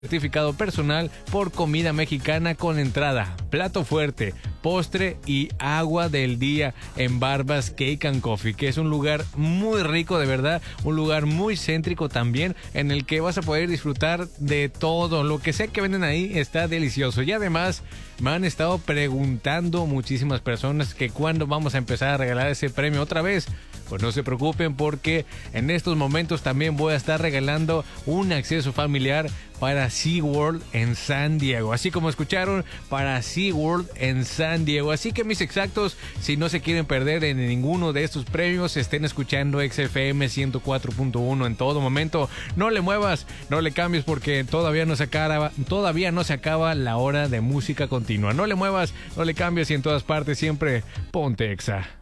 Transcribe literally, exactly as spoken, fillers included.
certificado personal por comida mexicana con entrada, plato fuerte, postre y agua del día en Barbas Cake and Coffee, que es un lugar muy rico, de verdad, un lugar muy céntrico también, en el que vas a poder disfrutar de todo, lo que sea que venden ahí está delicioso. Y además me han estado preguntando muchísimas personas que cuándo vamos a empezar a regalar ese premio otra vez. Pues no se preocupen, porque en estos momentos también voy a estar regalando un acceso familiar para SeaWorld en San Diego. Así como escucharon, para SeaWorld en San Diego. Así que mis exactos, si no se quieren perder en ninguno de estos premios, estén escuchando X F M ciento cuatro punto uno en todo momento. No le muevas, no le cambies, porque todavía no se acaba, todavía no se acaba la hora de música continua. No le muevas, no le cambies, y en todas partes siempre ponte Exa.